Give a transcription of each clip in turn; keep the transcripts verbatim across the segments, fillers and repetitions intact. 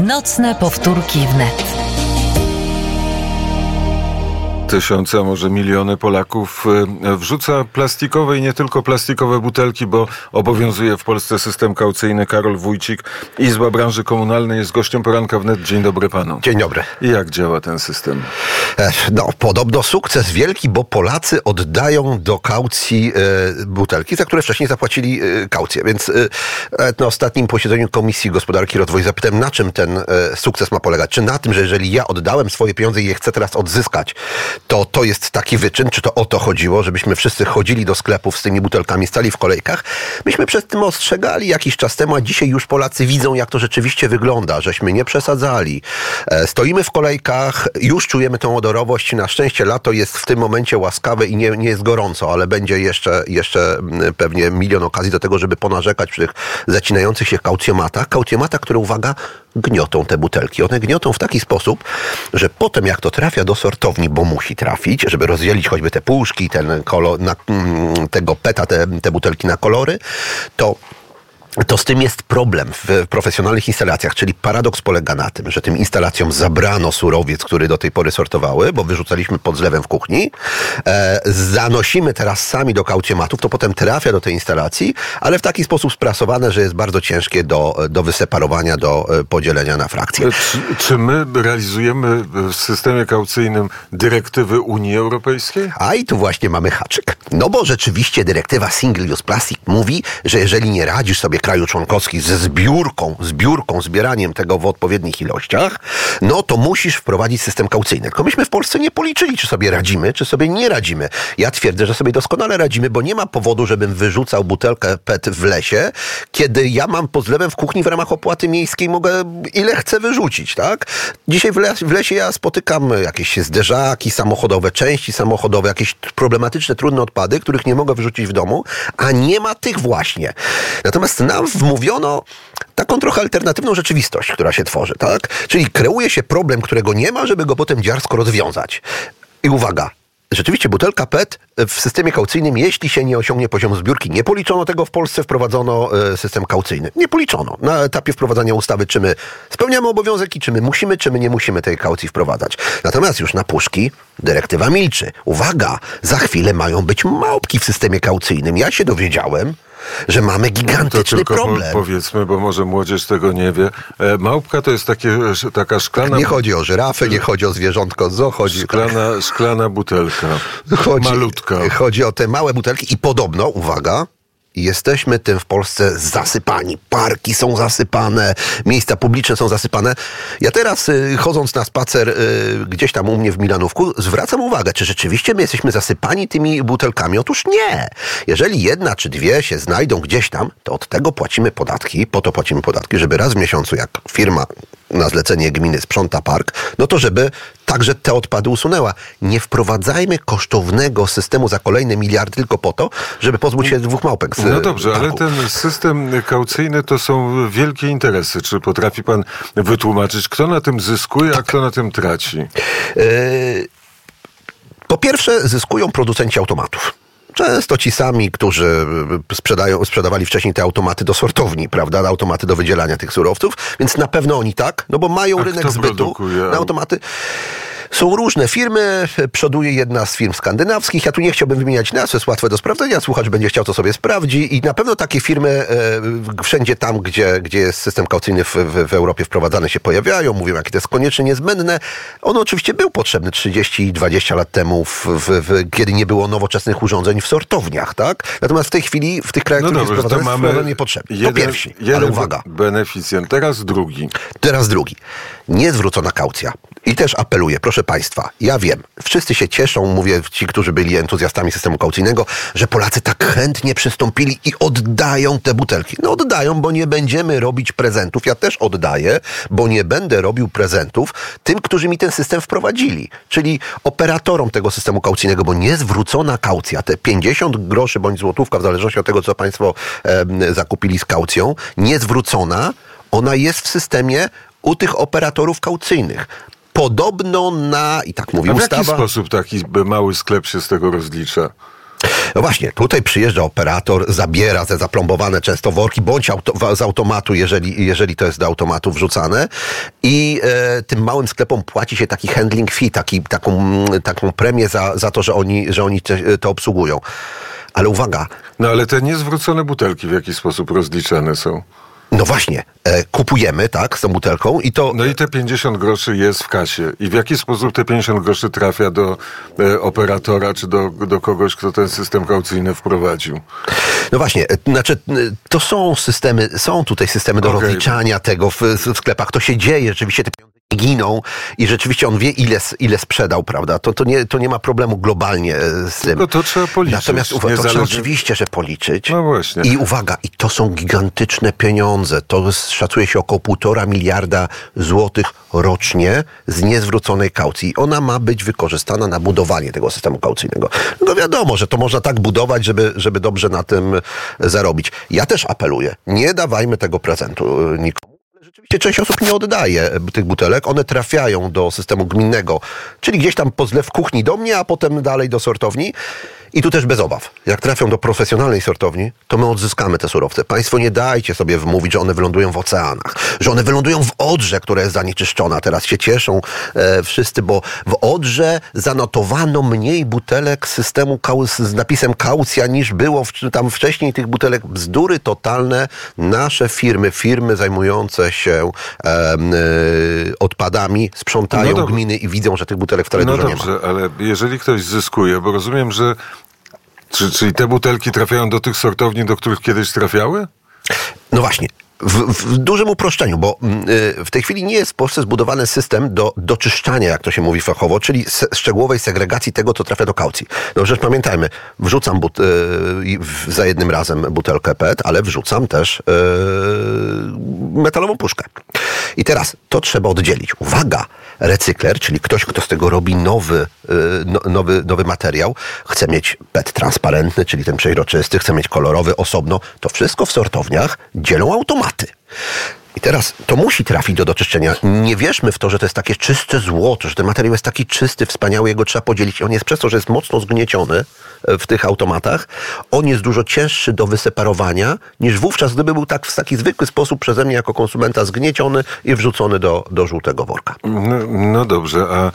Nocne powtórki wnet. Tysiące, a może miliony Polaków wrzuca plastikowe i nie tylko plastikowe butelki, bo obowiązuje w Polsce system kaucyjny. Karol Wójcik, Izba Branży Komunalnej, jest gościem Poranka Wnet. Dzień dobry panu. Dzień dobry. I jak działa ten system? No, podobno sukces wielki, bo Polacy oddają do kaucji e, butelki, za które wcześniej zapłacili e, kaucję. Więc e, na ostatnim posiedzeniu Komisji Gospodarki i Rozwoju zapytałem, na czym ten e, sukces ma polegać. Czy na tym, że jeżeli ja oddałem swoje pieniądze i je chcę teraz odzyskać, to to jest taki wyczyn, czy to o to chodziło, żebyśmy wszyscy chodzili do sklepów z tymi butelkami, stali w kolejkach. Myśmy przed tym ostrzegali jakiś czas temu, a dzisiaj już Polacy widzą, jak to rzeczywiście wygląda, żeśmy nie przesadzali. E, stoimy w kolejkach, już czujemy tą odorowość. Na szczęście lato jest w tym momencie łaskawe i nie, nie jest gorąco, ale będzie jeszcze, jeszcze pewnie milion okazji do tego, żeby ponarzekać przy tych zacinających się kaucjomatach. Kaucjomatach, które, uwaga, gniotą te butelki. One gniotą w taki sposób, że potem jak to trafia do sortowni, bo musi trafić, żeby rozdzielić choćby te puszki, ten kolor, na, tego peta, te, te butelki na kolory, to To z tym jest problem w profesjonalnych instalacjach, czyli paradoks polega na tym, że tym instalacjom zabrano surowiec, który do tej pory sortowały, bo wyrzucaliśmy pod zlewem w kuchni, e, zanosimy teraz sami do kaucjomatów, to potem trafia do tej instalacji, ale w taki sposób sprasowane, że jest bardzo ciężkie do, do wyseparowania, do podzielenia na frakcje. Czy, czy my realizujemy w systemie kaucyjnym dyrektywy Unii Europejskiej? A i tu właśnie mamy haczyk. No bo rzeczywiście dyrektywa Single Use Plastic mówi, że jeżeli nie radzisz sobie kraju członkowskich ze zbiórką, zbiórką, zbieraniem tego w odpowiednich ilościach, no to musisz wprowadzić system kaucyjny. Tylko myśmy w Polsce nie policzyli, czy sobie radzimy, czy sobie nie radzimy. Ja twierdzę, że sobie doskonale radzimy, bo nie ma powodu, żebym wyrzucał butelkę P E T w lesie, kiedy ja mam pod zlewem w kuchni w ramach opłaty miejskiej, mogę ile chcę wyrzucić, tak? Dzisiaj w, les, w lesie ja spotykam jakieś zderzaki samochodowe, części samochodowe, jakieś problematyczne, trudne odpady, których nie mogę wyrzucić w domu, a nie ma tych właśnie. Natomiast nam wmówiono taką trochę alternatywną rzeczywistość, która się tworzy, tak? Czyli kreuje się problem, którego nie ma, żeby go potem dziarsko rozwiązać. I uwaga, rzeczywiście butelka P E T w systemie kaucyjnym, jeśli się nie osiągnie poziomu zbiórki, nie policzono tego w Polsce, wprowadzono system kaucyjny. Nie policzono. Na etapie wprowadzania ustawy, czy my spełniamy obowiązek i czy my musimy, czy my nie musimy tej kaucji wprowadzać. Natomiast już na puszki dyrektywa milczy. Uwaga, za chwilę mają być małpki w systemie kaucyjnym. Ja się dowiedziałem, że mamy gigantyczny to tylko problem. Po, powiedzmy, bo może młodzież tego nie wie. E, małpka to jest takie, taka szklana... Nie chodzi o żyrafę, nie chodzi o zwierzątko zoo, chodzi... Szklana, tak. szklana butelka. Chodzi, malutka. Chodzi o te małe butelki i podobno, uwaga, jesteśmy tym w Polsce zasypani. Parki są zasypane, miejsca publiczne są zasypane. Ja teraz, y, chodząc na spacer y, gdzieś tam u mnie w Milanówku, zwracam uwagę, czy rzeczywiście my jesteśmy zasypani tymi butelkami. Otóż nie. Jeżeli jedna czy dwie się znajdą gdzieś tam, to od tego płacimy podatki. Po to płacimy podatki, żeby raz w miesiącu, jak firma na zlecenie gminy sprząta park, no to żeby także te odpady usunęła. Nie wprowadzajmy kosztownego systemu za kolejne miliardy tylko po to, żeby pozbyć się dwóch małpek z No dobrze, parku. ale ten system kaucyjny to są wielkie interesy. Czy potrafi pan wytłumaczyć, kto na tym zyskuje, tak. a kto na tym traci? Yy, po pierwsze, zyskują producenci automatów. Często ci sami, którzy sprzedają, sprzedawali wcześniej te automaty do sortowni, prawda? Automaty do wydzielania tych surowców, więc na pewno oni tak, no bo mają A rynek zbytu produkuje? na automaty. Są różne firmy, przoduje jedna z firm skandynawskich. Ja tu nie chciałbym wymieniać nazw, jest łatwe do sprawdzenia. Słuchacz będzie chciał, to sobie sprawdzi. I na pewno takie firmy e, wszędzie tam, gdzie, gdzie jest system kaucyjny w, w, w Europie wprowadzany, się pojawiają. Mówią, jakie to jest koniecznie niezbędne. On oczywiście był potrzebny trzydzieści dwadzieścia lat temu, w, w, w, kiedy nie było nowoczesnych urządzeń w sortowniach, tak? Natomiast w tej chwili, w tych krajach, no które dobrze, jest wprowadzane, mamy niepotrzebny. jeden, To pierwsi, jeden ale uwaga. beneficjent, teraz drugi. Teraz drugi. Niezwrócona kaucja. I też apeluję, proszę państwa, ja wiem, wszyscy się cieszą, mówię ci, którzy byli entuzjastami systemu kaucyjnego, że Polacy tak chętnie przystąpili i oddają te butelki. No oddają, bo nie będziemy robić prezentów. Ja też oddaję, bo nie będę robił prezentów tym, którzy mi ten system wprowadzili. Czyli operatorom tego systemu kaucyjnego, bo niezwrócona kaucja, te pięćdziesiąt groszy bądź złotówka, w zależności od tego, co państwo e, zakupili z kaucją, niezwrócona, ona jest w systemie u tych operatorów kaucyjnych. Podobno na, i tak mówi ustawa... ustawa... A w jaki sposób taki mały sklep się z tego rozlicza? No właśnie, tutaj przyjeżdża operator, zabiera te zaplombowane często worki, bądź auto, z automatu, jeżeli, jeżeli to jest do automatu wrzucane i e, tym małym sklepom płaci się taki handling fee, taki, taką, taką premię za, za to, że oni, że oni te, to obsługują. Ale uwaga. No ale te niezwrócone butelki w jaki sposób rozliczane są? No właśnie, e, kupujemy, tak, z tą butelką i to... No i te pięćdziesiąt groszy jest w kasie. I w jaki sposób te pięćdziesiąt groszy trafia do e, operatora, czy do, do kogoś, kto ten system kaucyjny wprowadził? No właśnie, e, znaczy to są systemy, są tutaj systemy do okay. rozliczania tego w, w sklepach. To się dzieje, rzeczywiście te pieniądze giną i rzeczywiście on wie, ile, ile sprzedał, prawda? To, to, nie, to nie ma problemu globalnie z tym. No to trzeba policzyć. Natomiast uwaga, to trzeba oczywiście, że policzyć. No właśnie. I uwaga, i to są gigantyczne pieniądze. To szacuje się około półtora miliarda złotych rocznie z niezwróconej kaucji. Ona ma być wykorzystana na budowanie tego systemu kaucyjnego. No wiadomo, że to można tak budować, żeby, żeby dobrze na tym zarobić. Ja też apeluję, nie dawajmy tego prezentu nikomu. Rzeczywiście część osób nie oddaje tych butelek. One trafiają do systemu gminnego, czyli gdzieś tam po zlew kuchni do mnie, a potem dalej do sortowni. I tu też bez obaw. Jak trafią do profesjonalnej sortowni, to my odzyskamy te surowce. Państwo nie dajcie sobie wmówić, że one wylądują w oceanach, że one wylądują w Odrze, która jest zanieczyszczona. Teraz się cieszą e, wszyscy, bo w Odrze zanotowano mniej butelek z systemu kau- z napisem kaucja niż było w, tam wcześniej tych butelek. Bzdury totalne. Nasze firmy, firmy zajmujące się e, e, odpadami, sprzątają no gminy i widzą, że tych butelek wcale no dużo dobrze, nie ma. Ale jeżeli ktoś zyskuje, bo rozumiem, że Czy, czyli te butelki trafiają do tych sortowni, do których kiedyś trafiały? No właśnie. W, w dużym uproszczeniu, bo y, w tej chwili nie jest w Polsce zbudowany system do doczyszczania, jak to się mówi fachowo, czyli se, szczegółowej segregacji tego, co trafia do kaucji. No przecież pamiętajmy, wrzucam but, y, w, za jednym razem butelkę P E T, ale wrzucam też y, metalową puszkę. I teraz to trzeba oddzielić. Uwaga! Recykler, czyli ktoś, kto z tego robi nowy, y, no, nowy, nowy materiał, chce mieć P E T transparentny, czyli ten przeźroczysty, chce mieć kolorowy osobno. To wszystko w sortowniach dzielą automaty. I teraz to musi trafić do doczyszczenia. Nie wierzmy w to, że to jest takie czyste złoto, że ten materiał jest taki czysty, wspaniały, jego trzeba podzielić. On jest przez to, że jest mocno zgnieciony w tych automatach. On jest dużo cięższy do wyseparowania niż wówczas, gdyby był tak w taki zwykły sposób przeze mnie jako konsumenta zgnieciony i wrzucony do, do żółtego worka. No, no dobrze, a e,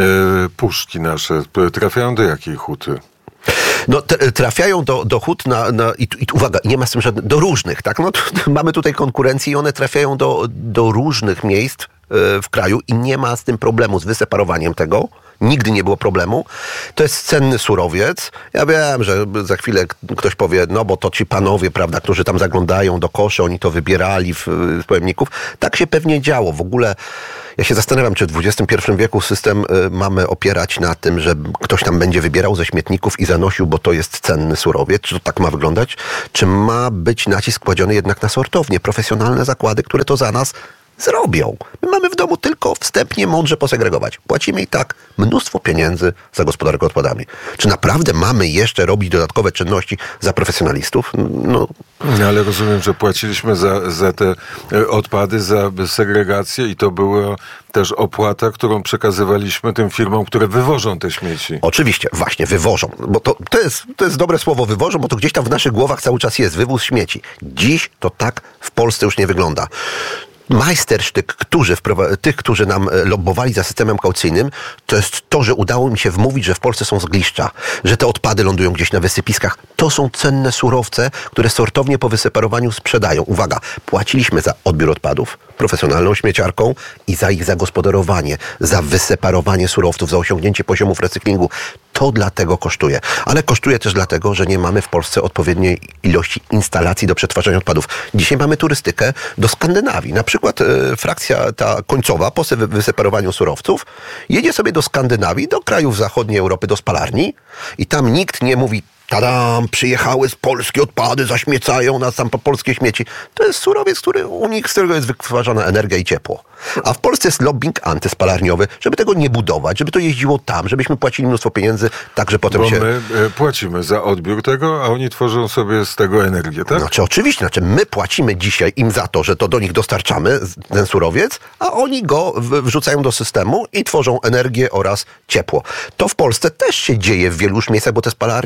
puszki nasze trafiają do jakiej huty? No, te, trafiają do, do hut na, na i, i uwaga, nie ma z tym żadnych, do różnych, tak? No, mamy tutaj konkurencję i one trafiają do, do różnych miejsc e, w kraju i nie ma z tym problemu, z wyseparowaniem tego. Nigdy nie było problemu. To jest cenny surowiec. Ja wiem, że za chwilę ktoś powie, no bo to ci panowie, prawda, którzy tam zaglądają do koszy, oni to wybierali w, z pojemników. Tak się pewnie działo. W ogóle ja się zastanawiam, czy w dwudziestym pierwszym wieku system y, mamy opierać na tym, że ktoś tam będzie wybierał ze śmietników i zanosił, bo to jest cenny surowiec. Czy to tak ma wyglądać? Czy ma być nacisk kładziony jednak na sortownie, profesjonalne zakłady, które to za nas zrobią. My mamy w domu tylko wstępnie mądrze posegregować. Płacimy i tak mnóstwo pieniędzy za gospodarkę odpadami. Czy naprawdę mamy jeszcze robić dodatkowe czynności za profesjonalistów? No, no ale rozumiem, że płaciliśmy za, za te odpady, za segregację i to była też opłata, którą przekazywaliśmy tym firmom, które wywożą te śmieci. Oczywiście, właśnie, wywożą. Bo to, to, jest, to jest dobre słowo, wywożą, bo to gdzieś tam w naszych głowach cały czas jest wywóz śmieci. Dziś to tak w Polsce już nie wygląda. Majstersztyk, którzy wprowadza- tych, którzy nam lobbowali za systemem kaucyjnym, to jest to, że udało mi się wmówić, że w Polsce są zgliszcza, że te odpady lądują gdzieś na wysypiskach. To są cenne surowce, które sortownie po wyseparowaniu sprzedają. Uwaga, płaciliśmy za odbiór odpadów profesjonalną śmieciarką i za ich zagospodarowanie, za wyseparowanie surowców, za osiągnięcie poziomów recyklingu. To dlatego kosztuje. Ale kosztuje też dlatego, że nie mamy w Polsce odpowiedniej ilości instalacji do przetwarzania odpadów. Dzisiaj mamy turystykę do Skandynawii. Na przykład e, frakcja ta końcowa po wy- wyseparowaniu surowców jedzie sobie do Skandynawii, do krajów zachodniej Europy, do spalarni i tam nikt nie mówi: tadam, przyjechały z Polski odpady, zaśmiecają nas tam po polskie śmieci. To jest surowiec, który u nich, z którego jest wytwarzana energia i ciepło. A w Polsce jest lobbying antyspalarniowy, żeby tego nie budować, żeby to jeździło tam, żebyśmy płacili mnóstwo pieniędzy, tak, że potem Bo się... my e, płacimy za odbiór tego, a oni tworzą sobie z tego energię, tak? Znaczy oczywiście, znaczy my płacimy dzisiaj im za to, że to do nich dostarczamy, ten surowiec, a oni go w- wrzucają do systemu i tworzą energię oraz ciepło. To w Polsce też się dzieje w wielu już miejscach, bo te spalarnie y,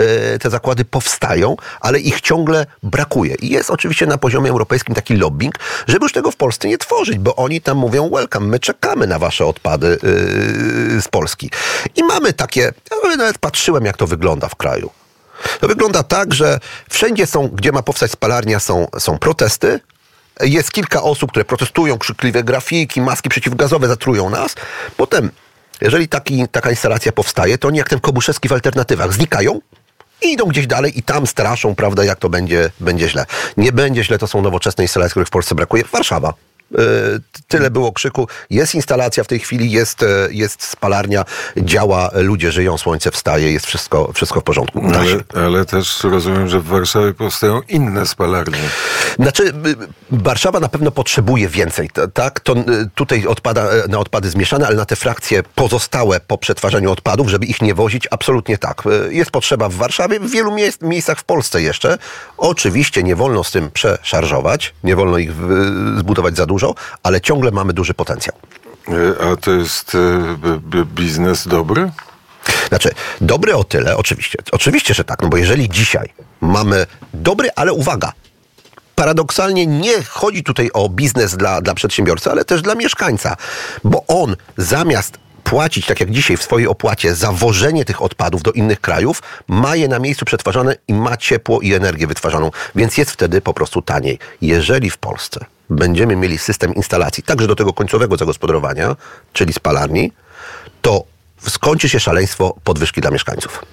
te zakłady powstają, ale ich ciągle brakuje. I jest oczywiście na poziomie europejskim taki lobbying, żeby już tego w Polsce nie tworzyć, bo oni tam mówią welcome, my czekamy na wasze odpady yy, z Polski. I mamy takie, ja nawet patrzyłem, jak to wygląda w kraju. To wygląda tak, że wszędzie są, gdzie ma powstać spalarnia, są, są protesty. Jest kilka osób, które protestują, krzykliwe grafiki, maski przeciwgazowe zatrują nas. Potem, jeżeli taki, taka instalacja powstaje, to oni jak ten Kobuszewski w Alternatywach znikają i idą gdzieś dalej i tam straszą, prawda, jak to będzie, będzie źle. Nie będzie źle, to są nowoczesne instalacje, których w Polsce brakuje. Warszawa. Tyle było krzyku. Jest instalacja w tej chwili, jest, jest spalarnia, działa, ludzie żyją, słońce wstaje, jest wszystko, wszystko w porządku. Ale, ale też rozumiem, że w Warszawie powstają inne spalarnie. Znaczy, Warszawa na pewno potrzebuje więcej, tak? To tutaj odpada, na odpady zmieszane, ale na te frakcje pozostałe po przetwarzaniu odpadów, żeby ich nie wozić, absolutnie tak. Jest potrzeba w Warszawie, w wielu miejsc, miejscach w Polsce jeszcze. Oczywiście nie wolno z tym przeszarżować, nie wolno ich zbudować za dużo, ale ciągle mamy duży potencjał. A to jest biznes dobry? Znaczy, dobry o tyle, oczywiście. Oczywiście, że tak, no bo jeżeli dzisiaj mamy dobry, ale uwaga, paradoksalnie nie chodzi tutaj o biznes dla, dla przedsiębiorcy, ale też dla mieszkańca, bo on zamiast płacić, tak jak dzisiaj w swojej opłacie, za wożenie tych odpadów do innych krajów, ma je na miejscu przetwarzane i ma ciepło i energię wytwarzaną, więc jest wtedy po prostu taniej. Jeżeli w Polsce będziemy mieli system instalacji, także do tego końcowego zagospodarowania, czyli spalarni, to skończy się szaleństwo podwyżki dla mieszkańców.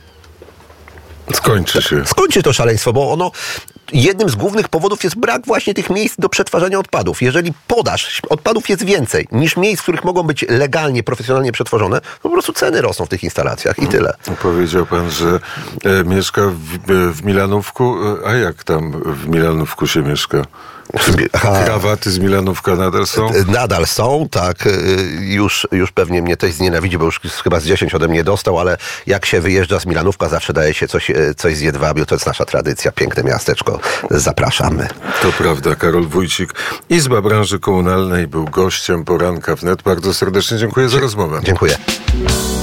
Skończy się. Skończy to szaleństwo, bo ono jednym z głównych powodów jest brak właśnie tych miejsc do przetwarzania odpadów. Jeżeli podaż odpadów jest więcej niż miejsc, w których mogą być legalnie, profesjonalnie przetworzone, to po prostu ceny rosną w tych instalacjach i tyle. Powiedział pan, że e, mieszka w, w Milanówku. A jak tam w Milanówku się mieszka? Krawaty z Milanówka nadal są? Nadal są, tak. Już, już pewnie mnie też znienawidzi, bo już chyba z dziesięć ode mnie dostał, ale jak się wyjeżdża z Milanówka, zawsze daje się coś, coś z jedwabiu. To jest nasza tradycja. Piękne miasteczko. Zapraszamy. To prawda. Karol Wójcik, Izba Branży Komunalnej, był gościem Poranka Wnet. Bardzo serdecznie dziękuję za rozmowę. Dziękuję.